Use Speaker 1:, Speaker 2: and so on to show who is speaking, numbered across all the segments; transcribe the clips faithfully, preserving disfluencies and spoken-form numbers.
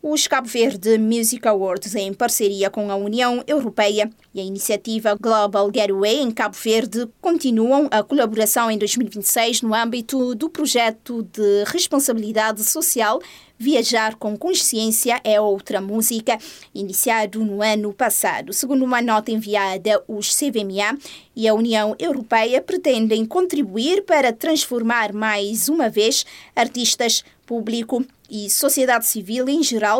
Speaker 1: Os Cabo Verde Music Awards, em parceria com a União Europeia e a iniciativa Global Getaway em Cabo Verde, continuam a colaboração em dois mil e vinte e seis no âmbito do projeto de responsabilidade social Viajar com Consciência é Outra Música, iniciado no ano passado. Segundo uma nota enviada, os C V M A e a União Europeia pretendem contribuir para transformar mais uma vez artistas, público e sociedade civil em geral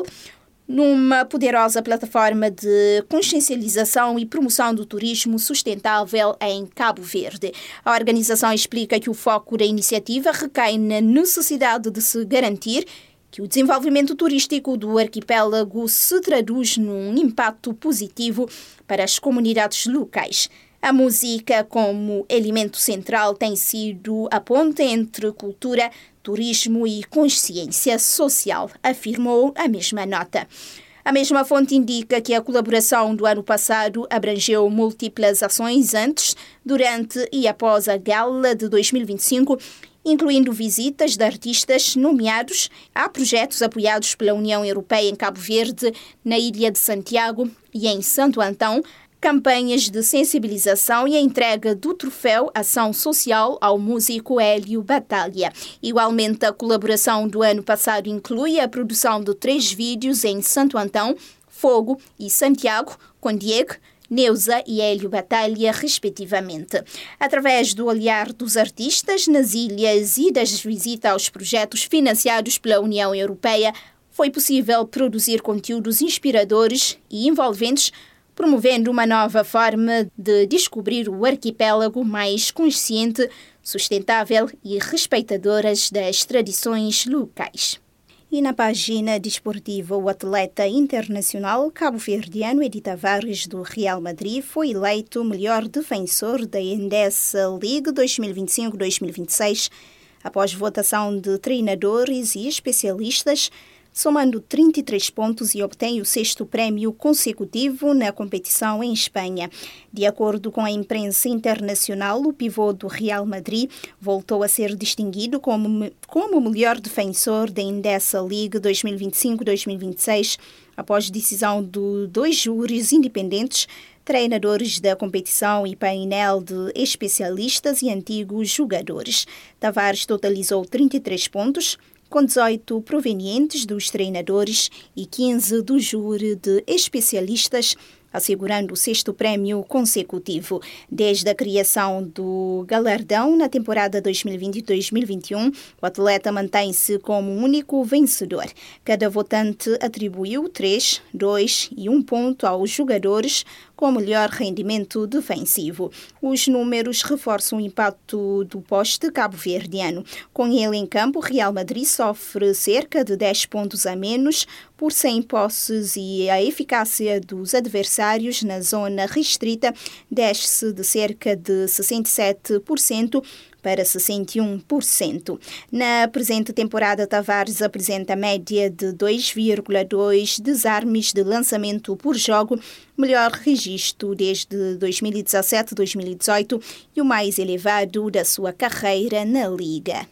Speaker 1: numa poderosa plataforma de consciencialização e promoção do turismo sustentável em Cabo Verde. A organização explica que o foco da iniciativa recai na necessidade de se garantir que o desenvolvimento turístico do arquipélago se traduz num impacto positivo para as comunidades locais. A música, como elemento central, tem sido a ponte entre cultura, turismo e consciência social, afirmou a mesma nota. A mesma fonte indica que a colaboração do ano passado abrangeu múltiplas ações antes, durante e após a gala de dois mil e vinte e cinco, incluindo visitas de artistas nomeados a projetos apoiados pela União Europeia em Cabo Verde, na Ilha de Santiago e em Santo Antão, campanhas de sensibilização e a entrega do troféu Ação Social ao músico Hélio Batalha. Igualmente, a colaboração do ano passado inclui a produção de três vídeos em Santo Antão, Fogo e Santiago, com Diego, Neuza e Hélio Batalha, respectivamente. Através do olhar dos artistas nas ilhas e das visitas aos projetos financiados pela União Europeia, foi possível produzir conteúdos inspiradores e envolventes, promovendo uma nova forma de descobrir o arquipélago mais consciente, sustentável e respeitadoras das tradições locais. E na página desportiva, o atleta internacional cabo-verdiano Edi Tavares, do Real Madrid, foi eleito o melhor defensor da Endesa League dois mil e vinte e cinco dois mil e vinte e seis, após votação de treinadores e especialistas, somando trinta e três pontos, e obtém o sexto prémio consecutivo na competição em Espanha. De acordo com a imprensa internacional, o pivô do Real Madrid voltou a ser distinguido como, como o melhor defensor da Endesa League dois mil e vinte e cinco dois mil e vinte e seis, após decisão de dois júris independentes, treinadores da competição e painel de especialistas e antigos jogadores. Tavares totalizou trinta e três pontos, com dezoito provenientes dos treinadores e quinze do júri de especialistas, assegurando o sexto prémio consecutivo. Desde a criação do galardão na temporada dois mil e vinte e dois mil e vinte e um, o atleta mantém-se como o único vencedor. Cada votante atribuiu três, dois e um ponto aos jogadores com melhor rendimento defensivo. Os números reforçam o impacto do poste cabo-verdiano. Com ele em campo, o Real Madrid sofre cerca de dez pontos a menos por cem posses e a eficácia dos adversários na zona restrita desce de cerca de sessenta e sete por cento para sessenta e um por cento. Na presente temporada, Tavares apresenta média de dois vírgula dois desarmes de lançamento por jogo, melhor registro desde dois mil e dezassete dois mil e dezoito e o mais elevado da sua carreira na Liga.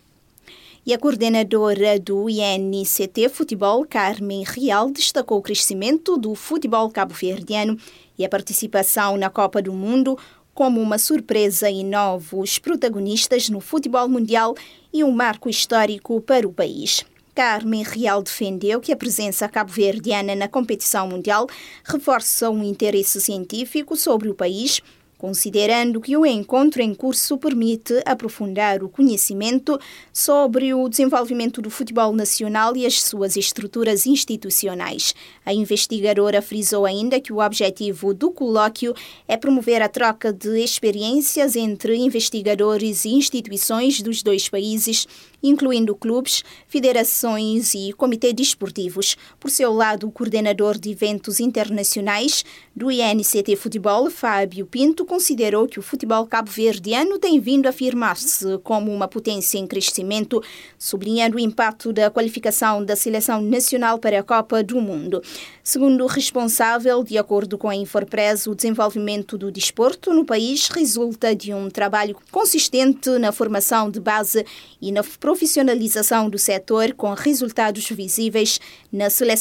Speaker 1: E a coordenadora do I N C T Futebol, Carmen Real, destacou o crescimento do futebol cabo-verdiano e a participação na Copa do Mundo como uma surpresa e novos protagonistas no futebol mundial e um marco histórico para o país. Carmen Real defendeu que a presença cabo-verdiana na competição mundial reforça um interesse científico sobre o país, considerando que o encontro em curso permite aprofundar o conhecimento sobre o desenvolvimento do futebol nacional e as suas estruturas institucionais. A investigadora frisou ainda que o objetivo do colóquio é promover a troca de experiências entre investigadores e instituições dos dois países, incluindo clubes, federações e comitês desportivos. Por seu lado, o coordenador de eventos internacionais do I N C T Futebol, Fábio Pinto, considerou que o futebol cabo-verdiano tem vindo a afirmar-se como uma potência em crescimento, sublinhando o impacto da qualificação da seleção nacional para a Copa do Mundo. Segundo o responsável, de acordo com a Infopress, o desenvolvimento do desporto no país resulta de um trabalho consistente na formação de base e na profissionalização do setor, com resultados visíveis na seleção